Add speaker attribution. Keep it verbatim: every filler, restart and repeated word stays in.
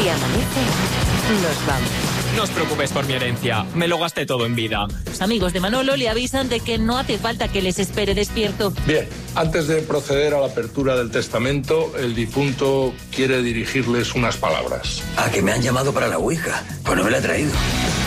Speaker 1: Si amanece, nos vamos.
Speaker 2: No os preocupéis por mi herencia, me lo gasté todo en vida.
Speaker 3: Los amigos de Manolo le avisan de que no hace falta que les espere despierto.
Speaker 4: Bien, antes de proceder a la apertura del testamento, el difunto quiere dirigirles unas palabras.
Speaker 5: Ah, que me han llamado para la Ouija. Pues no me la he traído.